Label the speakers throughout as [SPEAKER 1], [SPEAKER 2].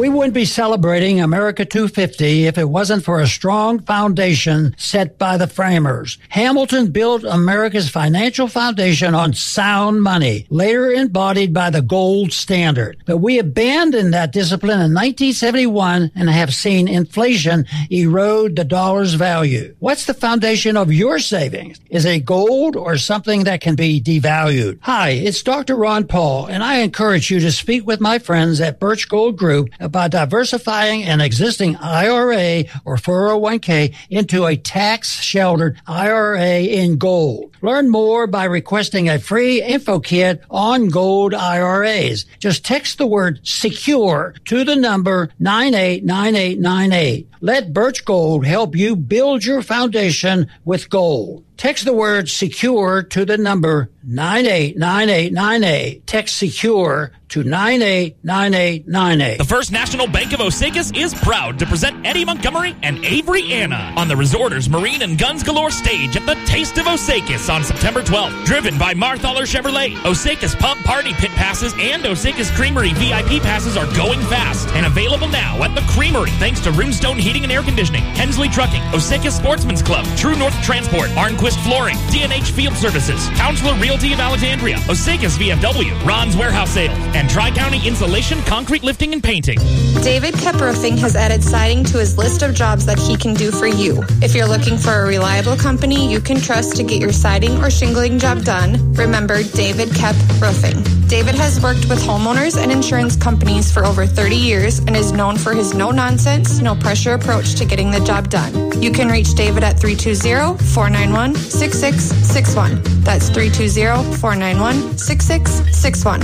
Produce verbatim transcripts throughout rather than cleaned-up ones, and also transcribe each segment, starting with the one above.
[SPEAKER 1] We wouldn't be celebrating America two fifty if it wasn't for a strong foundation set by the framers. Hamilton built America's financial foundation on sound money, later embodied by the gold standard. But we abandoned that discipline in nineteen seventy-one and have seen inflation erode the dollar's value. What's the foundation of your savings? Is it gold or something that can be devalued? Hi, it's Doctor Ron Paul, and I encourage you to speak with my friends at Birch Gold Group about diversifying an existing I R A or four oh one k into a tax-sheltered I R A in gold. Learn more by requesting a free info kit on gold I R As. Just text the word SECURE to the number nine eight nine eight nine eight. Let Birch Gold help you build your foundation with gold. Text the word SECURE to the number nine eight nine eight nine eight. Text SECURE to nine eight nine eight nine eight.
[SPEAKER 2] The First National Bank of Osakis is proud to present Eddie Montgomery and Avery Anna on the Resorters Marine and Guns Galore stage at the Taste of Osakis on September twelfth. Driven by Marthaler Chevrolet, Osakis Pub Party Pit Passes and Osakis Creamery V I P Passes are going fast and available now at the Creamery thanks to Runestone Heating and Air Conditioning, Hensley Trucking, Osakis Sportsman's Club, True North Transport, Arnquist Flooring, D and H Field Services, Counselor Realty of Alexandria, Osakis V F W, Ron's Warehouse Sales, and Tri-County Insulation, Concrete Lifting and Painting.
[SPEAKER 3] David Kep Roofing has added siding to his list of jobs that he can do for you. If you're looking for a reliable company you can trust to get your siding or shingling job done, remember David Kep Roofing. David has worked with homeowners and insurance companies for over thirty years and is known for his no-nonsense, no-pressure approach to getting the job done. You can reach David at three two zero, four nine one, six six six one. That's three two zero, four nine one, six six six one.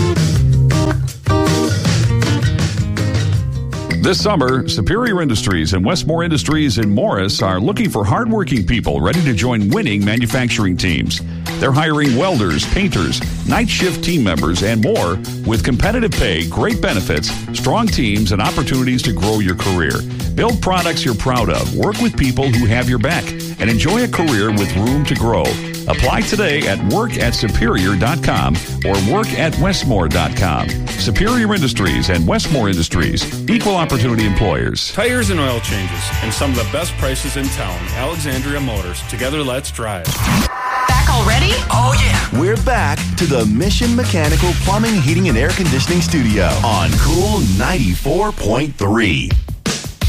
[SPEAKER 4] This summer, Superior Industries and Westmore Industries in Morris are looking for hardworking people ready to join winning manufacturing teams. They're hiring welders, painters, night shift team members, and more with competitive pay, great benefits, strong teams, and opportunities to grow your career. Build products you're proud of, work with people who have your back, and enjoy a career with room to grow. Apply today at work at superior dot com or work at westmore dot com. Superior Industries and Westmore Industries, equal opportunity employers.
[SPEAKER 5] Tires and oil changes and some of the best prices in town. Alexandria Motors. Together, let's drive.
[SPEAKER 6] Back already?
[SPEAKER 7] Oh, yeah. We're back to the Mission Mechanical Plumbing, Heating, and Air Conditioning Studio on Cool ninety-four point three.